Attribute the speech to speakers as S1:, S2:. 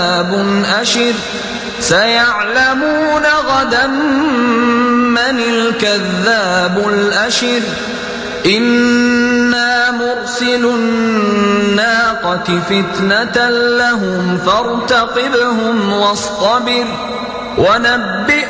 S1: أشر سيعلمون غدا من الكذاب الأشر إنا مرسل الناقة فتنة لهم فارتقبهم واصطبر ونبئهم